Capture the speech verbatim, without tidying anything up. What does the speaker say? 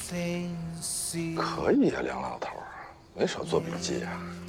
可以呀，梁老头，没少做笔记呀。